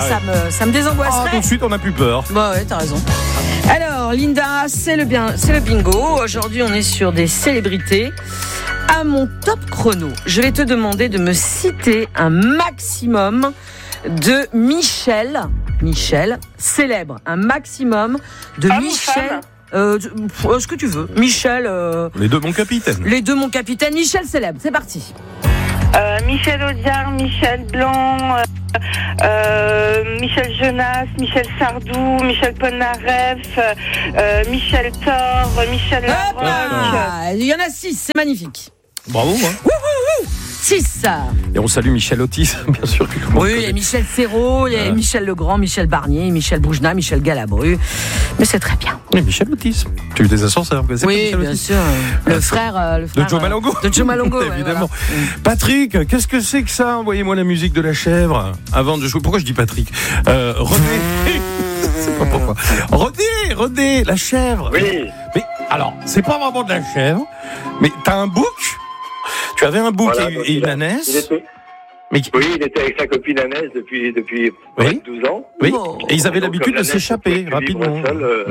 ça me désangoisserait. Tout de suite, on n'a plus peur. Bah ouais, t'as raison. Alors, Linda, c'est le bingo. Aujourd'hui, on est sur des célébrités. À mon top chrono, je vais te demander de me citer un maximum de Michel célèbre. Un maximum de Michel. Ce que tu veux. Michel. Les deux, mon capitaine. Michel célèbre. C'est parti. Michel Audiard, Michel Blanc, Michel Jonas, Michel Sardou, Michel Polnareff, Michel Thor, Michel Larocque. Il y en a 6, c'est magnifique. Bravo. 6. Et on salue Michel Otis, bien sûr. Oui, il y a Michel Serrault, il y a Michel Legrand, Michel Barnier, Michel Boujna, Michel Galabru. Mais c'est très bien. Oui, Michel Otis. Tu as eu des ascenseurs. Oui, bien sûr. Le frère de Joe Malongo. Évidemment. Voilà. Patrick, qu'est-ce que c'est que ça ? Envoyez-moi la musique de la chèvre avant de jouer. Pourquoi je dis Patrick ? René. C'est pas pourquoi. René, la chèvre. Oui. Mais alors, c'est pas vraiment de la chèvre, mais t'as un bouc. Tu avais un bouc et une ânesse. Oui, il était avec sa copine Annès depuis 12 ans. Oui, et ils avaient l'habitude de s'échapper rapidement.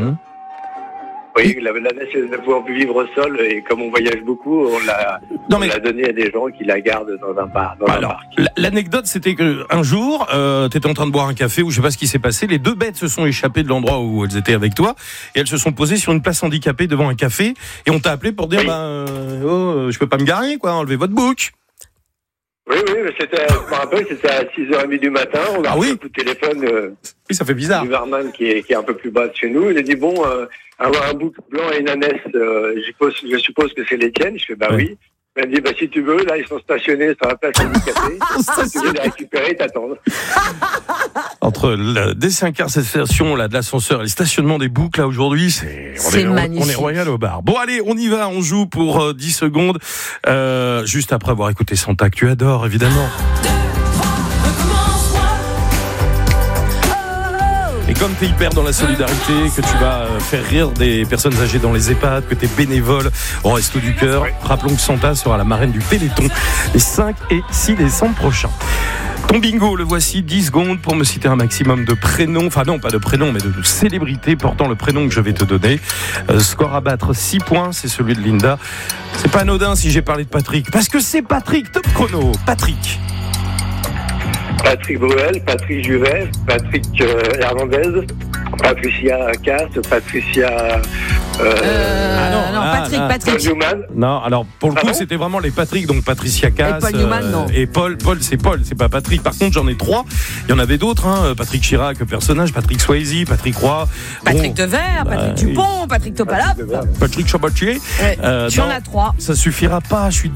Oui, l'ânesse ne pouvant plus vivre seule, et comme on voyage beaucoup, on l'a donné à des gens qui la gardent dans un parc. L'anecdote, c'était qu'un jour, t'étais en train de boire un café, ou je sais pas ce qui s'est passé, les deux bêtes se sont échappées de l'endroit où elles étaient avec toi, et elles se sont posées sur une place handicapée devant un café, et on t'a appelé pour dire, je peux pas me garer, quoi, enlevez votre bouc. Oui, mais je me rappelle, c'était à 6h30 du matin, on a reçu un coup de téléphone oui, ça fait bizarre. Du barman qui est un peu plus bas de chez nous. Il a dit, avoir un bouc blanc et une ânesse, je suppose que c'est les tiennes. Je fais, oui. Il m'a dit, si tu veux, là, ils sont stationnés sur la place handicapée. Si tu veux les récupérer, t'attends. Entre la désincarcération de l'ascenseur et le stationnement des boucs, là, aujourd'hui, c'est magnifique. On est royal au bar. Bon, allez, on y va, on joue pour 10 secondes. Juste après avoir écouté Santa, que tu adores, évidemment. Et comme tu es hyper dans la solidarité, que tu vas faire rire des personnes âgées dans les EHPAD, que tu es bénévole au Resto du Cœur, rappelons que Santa sera la marraine du Téléthon les 5 et 6 décembre prochains. Ton bingo, le voici, 10 secondes pour me citer un maximum de prénoms, enfin non, pas de prénoms, mais de célébrités portant le prénom que je vais te donner. Score à battre, 6 points, c'est celui de Linda. C'est pas anodin si j'ai parlé de Patrick, parce que c'est Patrick, top chrono. Patrick Bruel, Patrick Juvet, Patrick Hernandez, Patricia Cass, Patricia... Patrick. Paul Newman. Non, alors pour le coup, c'était vraiment les Patrick, donc Patricia Cass. Et Paul Newman, non. Et Paul, c'est pas Patrick. Par contre, j'en ai 3. Il y en avait d'autres, Patrick Chirac, personnage, Patrick Swayze, Patrick Roy. Patrick Devers, Patrick Dupont, Patrick Topalov. Patrick Chabatier. Tu en as 3. Ça suffira pas, je suis